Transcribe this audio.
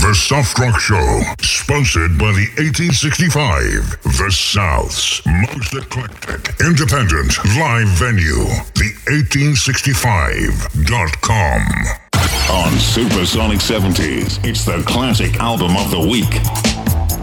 The Soft Rock Show, sponsored by the 1865, the South's most eclectic, independent live venue, the1865.com. On Supersonic 70s, it's the classic album of the week.